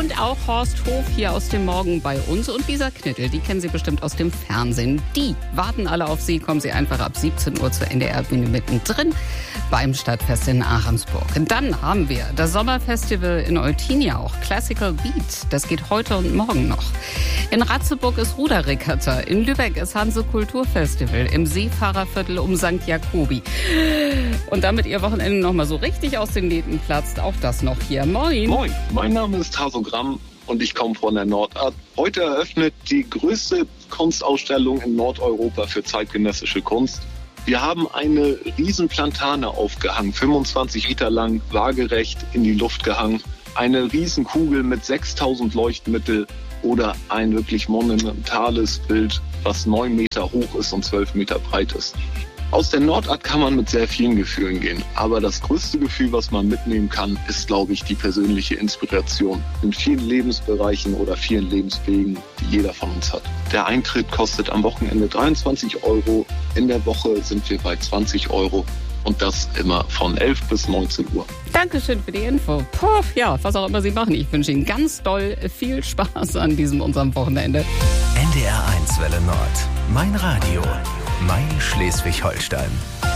Und auch Horst Hof hier aus dem Morgen bei uns. Und Lisa Knittel, die kennen Sie bestimmt aus dem Fernsehen. Die warten alle auf Sie. Kommen Sie einfach ab 17 Uhr zur NDR-Bühne mittendrin beim Stadtfest in Ahrensburg. Und dann haben wir das Sommerfestival in Eutin auch. Classical Beat. Das geht heute und morgen noch. In Ratzeburg ist Ruderregatta. In Lübeck ist Hanse Kulturfestival. Im Seefahrerviertel um St. Jakobi. Und damit Ihr Wochenende noch mal so richtig aus den Nähten platzt, auch das noch hier. Moin. Moin, mein Name ist Hasogramm und ich komme von der Nordart. Heute eröffnet die größte Kunstausstellung in Nordeuropa für zeitgenössische Kunst. Wir haben eine riesen Plantane aufgehangen, 25 Meter lang, waagerecht in die Luft gehangen. Eine riesen Kugel mit 6000 Leuchtmittel oder ein wirklich monumentales Bild, was 9 Meter hoch ist und 12 Meter breit ist. Aus der Nordart kann man mit sehr vielen Gefühlen gehen. Aber das größte Gefühl, was man mitnehmen kann, ist, glaube ich, die persönliche Inspiration in vielen Lebensbereichen oder vielen Lebenswegen, die jeder von uns hat. Der Eintritt kostet am Wochenende 23 €. In der Woche sind wir bei 20 €. Und das immer von 11 bis 19 Uhr. Dankeschön für die Info. Puff, ja, was auch immer Sie machen. Ich wünsche Ihnen ganz doll viel Spaß an unserem Wochenende. NDR 1 Welle Nord. Mein Radio. Mein Schleswig-Holstein.